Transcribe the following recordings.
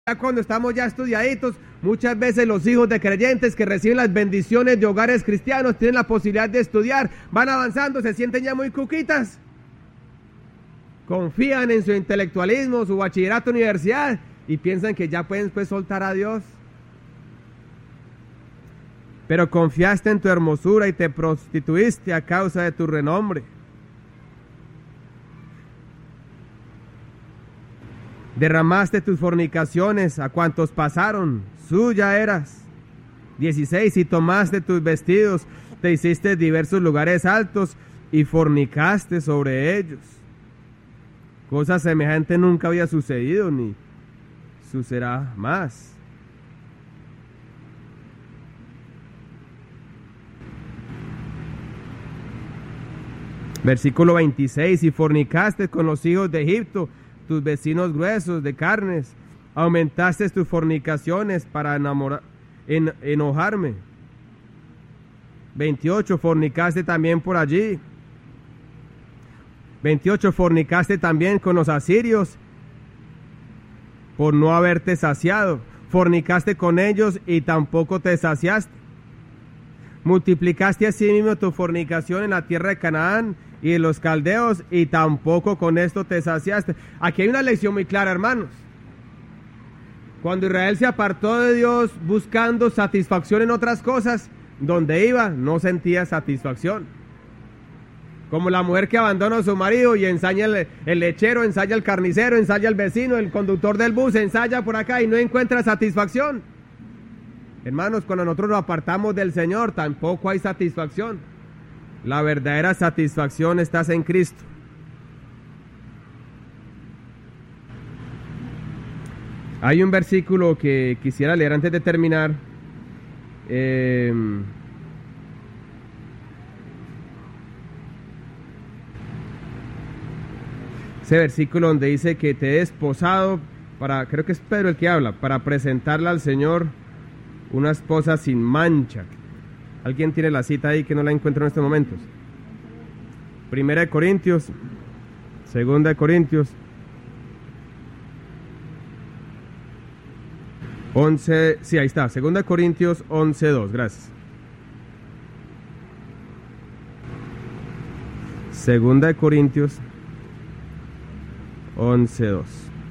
Ya cuando estamos ya estudiaditos, muchas veces los hijos de creyentes que reciben las bendiciones de hogares cristianos tienen la posibilidad de estudiar, van avanzando, se sienten ya muy cuquitas. Confían en su intelectualismo, su bachillerato, universidad y piensan que ya pueden pues soltar a Dios. Pero confiaste en tu hermosura y te prostituiste a causa de tu renombre. Derramaste tus fornicaciones a cuantos pasaron, suya eras. 16. Y tomaste tus vestidos, te hiciste diversos lugares altos y fornicaste sobre ellos. Cosa semejante nunca había sucedido ni sucederá más. Versículo 26. Y fornicaste con los hijos de Egipto, tus vecinos gruesos de carnes, aumentaste tus fornicaciones para enojarme. 28. Fornicaste también por allí. 28. Fornicaste también con los asirios por no haberte saciado. Fornicaste con ellos y tampoco te saciaste. Multiplicaste asimismo tu fornicación en la tierra de Canaán y de los caldeos, y tampoco con esto te saciaste. Aquí hay una lección muy clara, hermanos. Cuando Israel se apartó de Dios buscando satisfacción en otras cosas, donde iba no sentía satisfacción. Como la mujer que abandona a su marido y ensaya el lechero, ensaya el carnicero, ensaya el vecino, el conductor del bus, ensaya por acá y no encuentra satisfacción. Hermanos, cuando nosotros nos apartamos del Señor, tampoco hay satisfacción. La verdadera satisfacción está en Cristo. Hay un versículo que quisiera leer antes de terminar. Ese versículo donde dice que te he desposado para, creo que es Pedro el que habla, para presentarla al Señor una esposa sin mancha. ¿Alguien tiene la cita ahí que no la encuentro en estos momentos? 1 Corintios, 2 Corintios 11, sí, ahí está, 2 Corintios 11:2, gracias. 2 Corintios 11:2.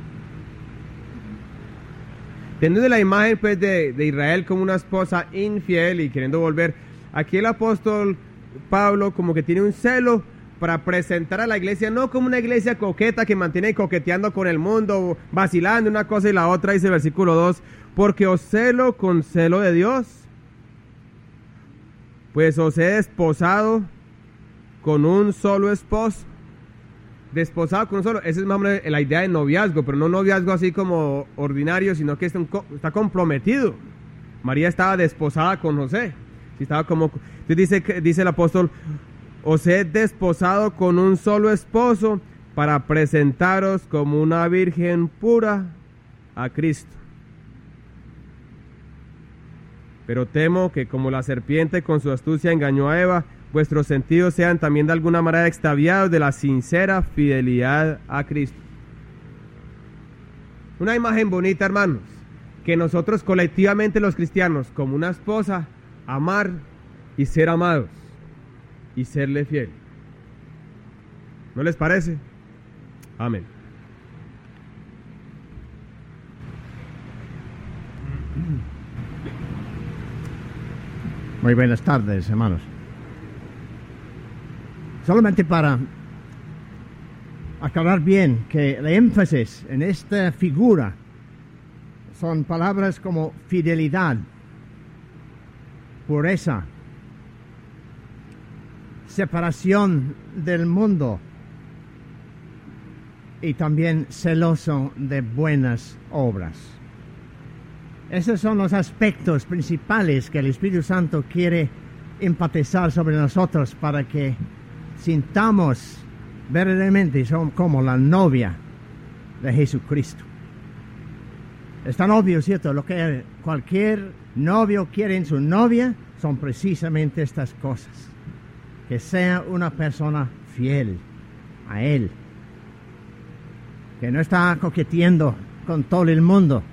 Teniendo la imagen pues de Israel como una esposa infiel y queriendo volver, aquí el apóstol Pablo como que tiene un celo para presentar a la iglesia no como una iglesia coqueta que mantiene coqueteando con el mundo, vacilando una cosa y la otra, dice el versículo 2, porque os celo con celo de Dios, pues os he desposado con un solo esposo. Desposado con un solo, esa es más o menos la idea de noviazgo, pero no noviazgo así como ordinario, sino que está comprometido. María estaba desposada con José, estaba como, entonces dice el apóstol, os he desposado con un solo esposo para presentaros como una virgen pura a Cristo. Pero temo que como la serpiente con su astucia engañó a Eva, vuestros sentidos sean también de alguna manera extraviados de la sincera fidelidad a Cristo. Una imagen bonita, hermanos, que nosotros colectivamente los cristianos, como una esposa, amar y ser amados y serle fiel. ¿No les parece? Amén. Muy buenas tardes, hermanos. Solamente para aclarar bien que el énfasis en esta figura son palabras como fidelidad, pureza, separación del mundo y también celoso de buenas obras. Esos son los aspectos principales que el Espíritu Santo quiere enfatizar sobre nosotros para que sintamos verdaderamente somos como la novia de Jesucristo. Es tan obvio, ¿cierto? Lo que cualquier novio quiere en su novia son precisamente estas cosas. Que sea una persona fiel a Él. Que no está coqueteando con todo el mundo.